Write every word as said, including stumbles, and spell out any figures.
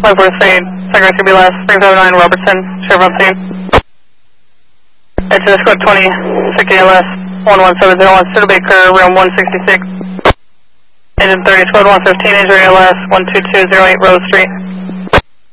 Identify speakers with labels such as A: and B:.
A: five four three, Secretary C B L S, three five nine Robertson, Sheriff on scene. It's Squad twenty, six A L S, one one seven zero one, Studebaker, room one sixty-six. Engine thirty, Squad one fifteen, Injury A L S, one two two zero eight Rose Street.